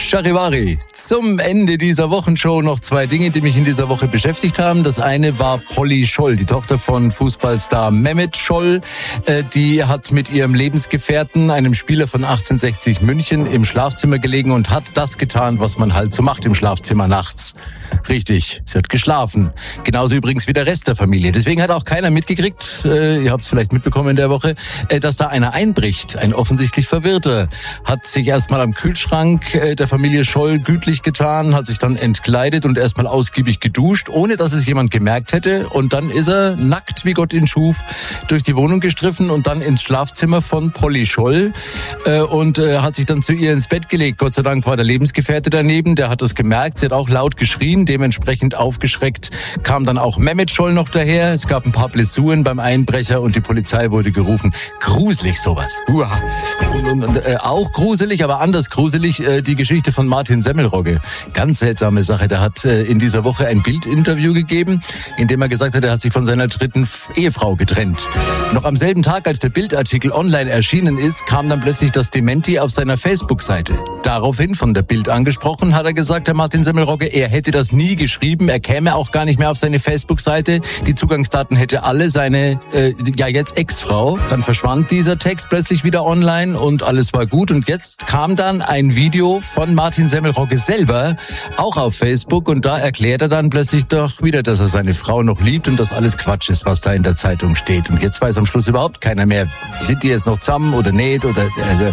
Charivari. Zum Ende dieser Wochenshow noch 2 Dinge, die mich in dieser Woche beschäftigt haben. Das eine war Polly Scholl, die Tochter von Fußballstar Mehmet Scholl. Die hat mit ihrem Lebensgefährten, einem Spieler von 1860 München, im Schlafzimmer gelegen und hat das getan, was man halt so macht im Schlafzimmer nachts. Richtig, sie hat geschlafen. Genauso übrigens wie der Rest der Familie. Deswegen hat auch keiner mitgekriegt, ihr habt es vielleicht mitbekommen in der Woche, dass da einer einbricht. Ein offensichtlich Verwirrter hat sich erstmal am Kühlschrank der Familie Scholl gütlich getan, hat sich dann entkleidet und erstmal ausgiebig geduscht, ohne dass es jemand gemerkt hätte. Und dann ist er nackt, wie Gott ihn schuf, durch die Wohnung gestriffen und dann ins Schlafzimmer von Polly Scholl und hat sich dann zu ihr ins Bett gelegt. Gott sei Dank war der Lebensgefährte daneben, der hat das gemerkt. Sie hat auch laut geschrien, dementsprechend aufgeschreckt kam dann auch Mehmet Scholl noch daher. Es gab ein paar Blessuren beim Einbrecher und die Polizei wurde gerufen. Gruselig sowas. Uah. Und auch gruselig, aber anders gruselig, die Geschichte von Martin Semmelrogge. Ganz seltsame Sache. Der hat in dieser Woche ein Bildinterview gegeben, in dem er gesagt hat, er hat sich von seiner 3. Ehefrau getrennt. Noch am selben Tag, als der Bildartikel online erschienen ist, kam dann plötzlich das Dementi auf seiner Facebook-Seite. Daraufhin, von der Bild angesprochen, hat er gesagt, der Martin Semmelrogge, er hätte das nie geschrieben, er käme auch gar nicht mehr auf seine Facebook-Seite. Die Zugangsdaten hätte alle seine, jetzt Ex-Frau. Dann verschwand dieser Text plötzlich wieder online und alles war gut. Und jetzt kam dann ein Video von Martin Semmelrogge selber, auch auf Facebook. Und da erklärt er dann plötzlich doch wieder, dass er seine Frau noch liebt und dass alles Quatsch ist, was da in der Zeitung steht. Und jetzt weiß am Schluss überhaupt keiner mehr, sind die jetzt noch zusammen oder nicht? Oder also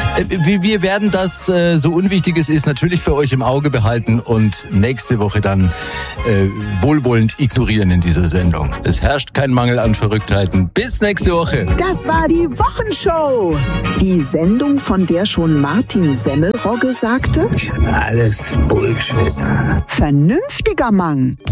wir werden das, so unwichtig es ist, natürlich für euch im Auge behalten und nächste Woche dann wohlwollend ignorieren in dieser Sendung. Es herrscht kein Mangel an Verrücktheiten. Bis nächste Woche. Das war die Wochenshow. Die Sendung, von der schon Martin Semmelrogge sagte: Alles Bullshit. Vernünftiger Mann.